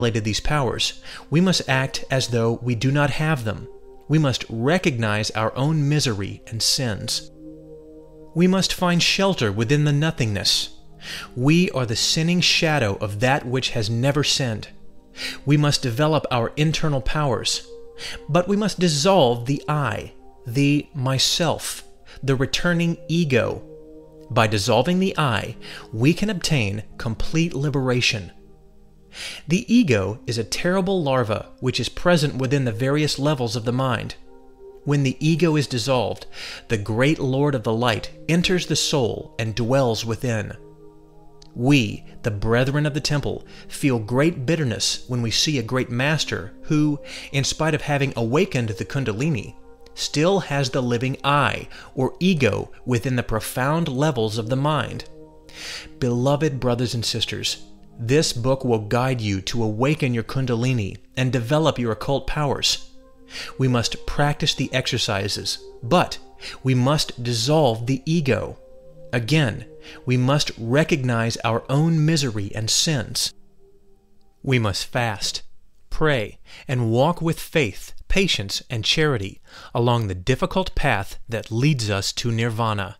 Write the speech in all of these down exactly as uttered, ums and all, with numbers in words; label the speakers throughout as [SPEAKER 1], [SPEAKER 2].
[SPEAKER 1] these powers, we must act as though we do not have them. We must recognize our own misery and sins. We must find shelter within the nothingness. We are the sinning shadow of that which has never sinned. We must develop our internal powers, but we must dissolve the I, the myself, the returning ego. By dissolving the I, we can obtain complete liberation. The ego is a terrible larva which is present within the various levels of the mind. When the ego is dissolved, the great Lord of the light enters the soul and dwells within. We, the brethren of the temple, feel great bitterness when we see a great master who, in spite of having awakened the Kundalini, still has the living I, or ego, within the profound levels of the mind. Beloved brothers and sisters, this book will guide you to awaken your Kundalini and develop your occult powers. We must practice the exercises, but we must dissolve the ego. Again, we must recognize our own misery and sins. We must fast, pray, and walk with faith, patience, and charity along the difficult path that leads us to nirvana.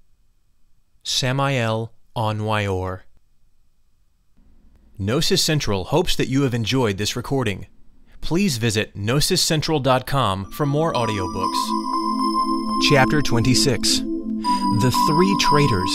[SPEAKER 1] Samael Aun-Weor. Gnosis Central hopes that you have enjoyed this recording. Please visit gnosis central dot com for more audiobooks. Chapter twenty-six. The Three Traitors.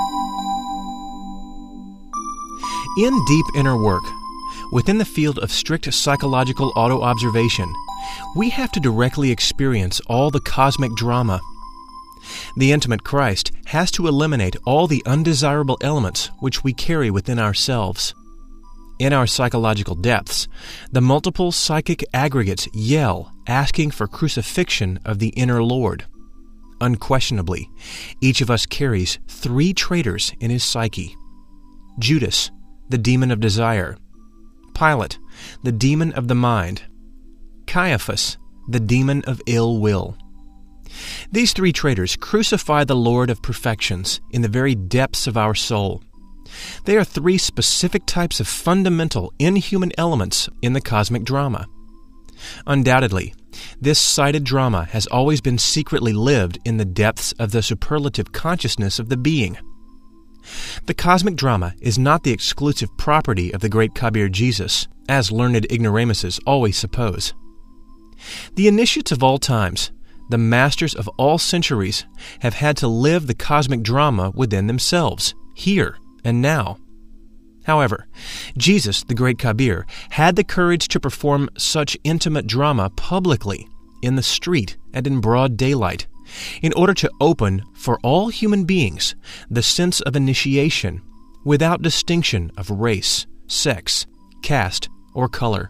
[SPEAKER 1] In deep inner work, within the field of strict psychological auto-observation, we have to directly experience all the cosmic drama. The intimate Christ has to eliminate all the undesirable elements which we carry within ourselves. In our psychological depths, the multiple psychic aggregates yell, asking for crucifixion of the inner Lord. Unquestionably, each of us carries three traitors in his psyche. Judas, the demon of desire. Pilate, the demon of the mind. Caiaphas, the demon of ill will. These three traitors crucify the Lord of perfections in the very depths of our soul. They are three specific types of fundamental inhuman elements in the cosmic drama. Undoubtedly, this sided drama has always been secretly lived in the depths of the superlative consciousness of the being. The cosmic drama is not the exclusive property of the great Kabir Jesus, as learned ignoramuses always suppose. The initiates of all times, the masters of all centuries, have had to live the cosmic drama within themselves, here and now. However, Jesus, the great Kabir, had the courage to perform such intimate drama publicly, in the street and in broad daylight, in order to open for all human beings the sense of initiation without distinction of race, sex, caste, or color.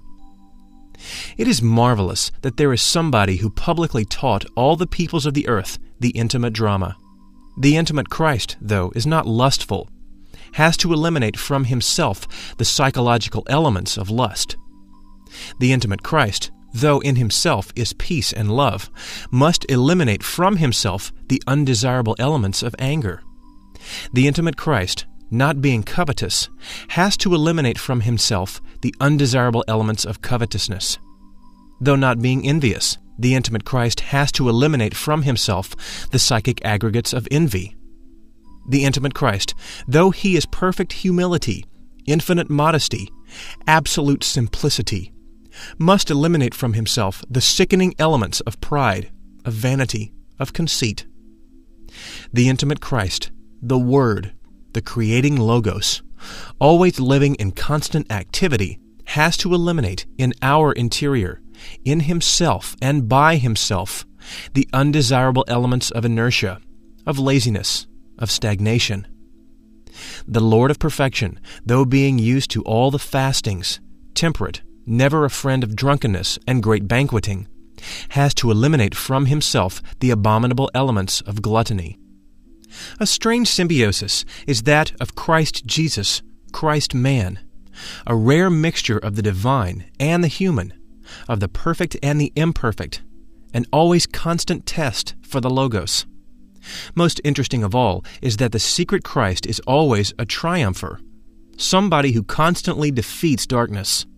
[SPEAKER 1] It is marvelous that there is somebody who publicly taught all the peoples of the earth the intimate drama. The intimate Christ, though, is not lustful, has to eliminate from himself the psychological elements of lust. The intimate Christ, though in himself is peace and love, must eliminate from himself the undesirable elements of anger. The intimate Christ, not being covetous, has to eliminate from himself the undesirable elements of covetousness. Though not being envious, the intimate Christ has to eliminate from himself the psychic aggregates of envy. The intimate Christ, though he is perfect humility, infinite modesty, absolute simplicity, must eliminate from himself the sickening elements of pride, of vanity, of conceit. The intimate Christ, the Word, the creating Logos, always living in constant activity, has to eliminate in our interior, in himself and by himself, the undesirable elements of inertia, of laziness, of stagnation. The Lord of perfection, though being used to all the fastings, temperate, never a friend of drunkenness and great banqueting, has to eliminate from himself the abominable elements of gluttony. A strange symbiosis is that of Christ Jesus, Christ man, a rare mixture of the divine and the human, of the perfect and the imperfect, an always constant test for the Logos. Most interesting of all is that the secret Christ is always a triumpher, somebody who constantly defeats darkness.